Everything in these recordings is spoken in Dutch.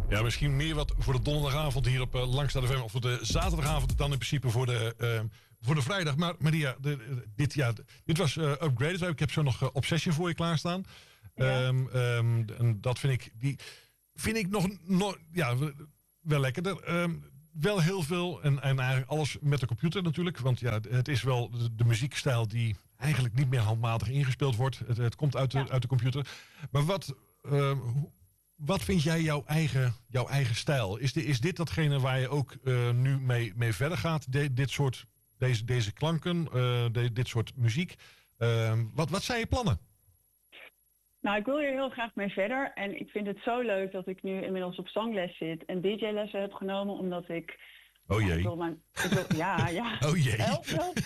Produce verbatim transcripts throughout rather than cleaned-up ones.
Ja, misschien meer wat voor de donderdagavond hier op uh, Langstraat F M. Of voor de zaterdagavond dan in principe voor de, uh, voor de vrijdag. Maar Maria, de, de, dit, ja, dit was uh, Upgraded. Ik heb zo nog uh, Obsession voor je klaarstaan. Ja. Um, um, en dat vind ik, die vind ik nog, nog ja, wel lekkerder. Um, wel heel veel en, en eigenlijk alles met de computer natuurlijk. Want ja, het is wel de, de muziekstijl die eigenlijk niet meer handmatig ingespeeld wordt. Het, het komt uit de, ja. uit de computer. Maar wat... Uh, Wat vind jij jouw eigen, jouw eigen stijl? Is, de, is dit datgene waar je ook uh, nu mee, mee verder gaat? De, dit soort, deze, deze klanken, uh, de, dit soort muziek. Uh, wat, wat zijn je plannen? Nou, ik wil hier heel graag mee verder. En ik vind het zo leuk dat ik nu inmiddels op zangles zit en D J-lessen heb genomen, omdat ik... Oh jee. Ja, ik wil mijn, ik wil, ja, ja. Oh jee. Help, help.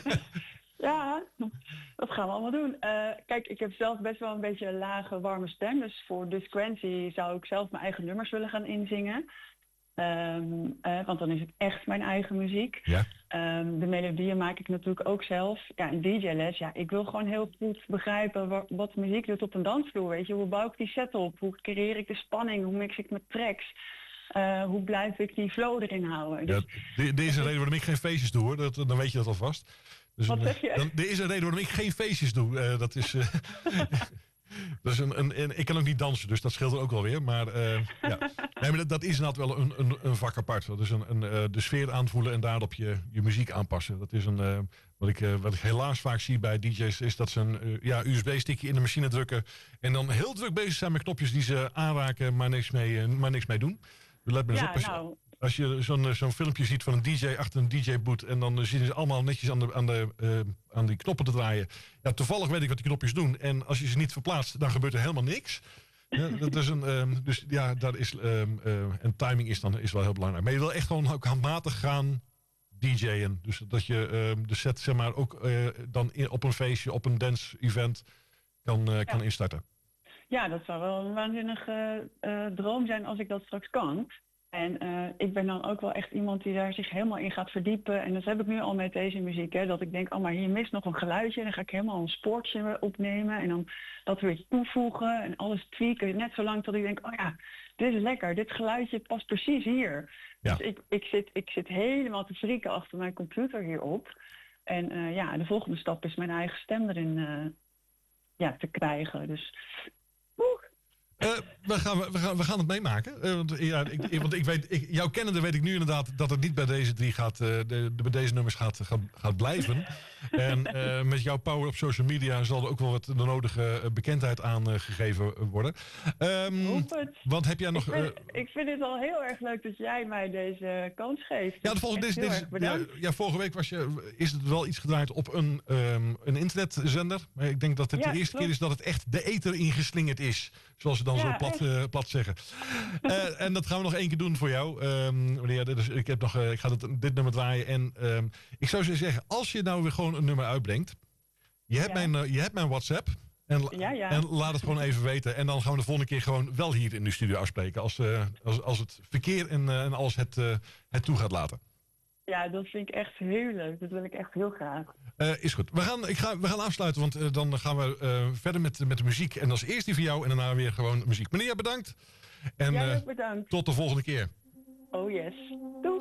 Ja, dat gaan we allemaal doen. Uh, kijk, ik heb zelf best wel een beetje een lage, warme stem. Dus voor Discrepancy zou ik zelf mijn eigen nummers willen gaan inzingen. Um, uh, want dan is het echt mijn eigen muziek. Ja. Um, de melodieën maak ik natuurlijk ook zelf. Ja, een D J-les, ja, ik wil gewoon heel goed begrijpen wat, wat muziek doet op een dansvloer. Weet je, hoe bouw ik die set op? Hoe creëer ik de spanning? Hoe mix ik mijn tracks? Uh, hoe blijf ik die flow erin houden? Dus, ja, de, deze reden waarom ik geen feestjes doe, hoor. Dat, dan weet je dat alvast. Dus wat een, zeg je? Dan, er is een reden waarom ik geen feestjes doe. Uh, dat is... Uh, dat is een, een, een, ik kan ook niet dansen, dus dat scheelt er ook wel weer. Maar, uh, ja. nee, maar dat, dat is inderdaad wel een, een, een vak apart. Dat is een, een, uh, de sfeer aanvoelen en daarop je, je muziek aanpassen. Dat is een, uh, wat, ik, uh, wat ik helaas vaak zie bij D J's, is dat ze een uh, ja, U S B-stickje in de machine drukken. En dan heel druk bezig zijn met knopjes die ze aanraken, maar niks mee, uh, maar niks mee doen. Let me eens ja, op. Als, nou... als je zo'n, zo'n filmpje ziet van een D J achter een D J-boot en dan zitten ze allemaal netjes aan, de, aan, de, uh, aan die knoppen te draaien. Ja, toevallig weet ik wat die knopjes doen. En als je ze niet verplaatst, dan gebeurt er helemaal niks. Ja, dat is een, um, dus ja, daar is, um, uh, en timing is dan is wel heel belangrijk. Maar je wil echt gewoon ook handmatig gaan D J'en. Dus dat je um, de set zeg maar ook uh, dan in, op een feestje, op een dance-event kan, uh, ja. kan instarten. Ja, dat zou wel een waanzinnige uh, droom zijn als ik dat straks kan. En uh, ik ben dan ook wel echt iemand die daar zich helemaal in gaat verdiepen. En dat heb ik nu al met deze muziek. Hè, dat ik denk, oh maar hier mist nog een geluidje. En dan ga ik helemaal een spoortje opnemen. En dan dat weer toevoegen en alles tweaken. Net zolang tot ik denk, oh ja, dit is lekker. Dit geluidje past precies hier. Ja. Dus ik, ik, zit, ik zit helemaal te frieken achter mijn computer hierop. En uh, ja, de volgende stap is mijn eigen stem erin uh, ja, te krijgen. Dus... Oeh. Uh, we, gaan, we, gaan, we gaan het meemaken. Uh, want, ja, ik, want ik weet, ik, jouw kennende weet ik nu inderdaad dat het niet bij deze drie gaat, uh, de, de, bij deze nummers gaat, gaat, gaat blijven. En uh, met jouw power op social media zal er ook wel wat de nodige bekendheid aan uh, gegeven worden. Um, wat heb jij nog? Ik vind, uh, ik vind het al heel erg leuk dat jij mij deze kans geeft. Ja, de volgende, deze, deze, ja, ja, vorige week was je, is het wel iets gedraaid op een, um, een internetzender. Maar ik denk dat het ja, de eerste klopt. keer is dat het echt de ether ingeslingerd is. Zoals ze dan ja, zo plat, uh, plat zeggen. uh, en dat gaan we nog één keer doen voor jou. Um, ja, dus ik, heb nog, uh, ik ga dit, dit nummer draaien. En um, ik zou zo zeggen, als je nou weer gewoon een nummer uitbrengt. Je hebt, ja. mijn, uh, je hebt mijn WhatsApp. En, ja, ja. en laat het gewoon even weten. En dan gaan we de volgende keer gewoon wel hier in de studio afspreken. Als, uh, als, als het verkeer en, uh, en alles het, uh, het toe gaat laten. Ja, dat vind ik echt heel leuk. Dat wil ik echt heel graag. Uh, is goed. We gaan, ik ga, we gaan afsluiten, want uh, dan gaan we uh, verder met, met de muziek. En als eerst die voor jou en daarna weer gewoon muziek. Meneer, bedankt. En ja, bedankt. Uh, tot de volgende keer. Oh yes. Doei.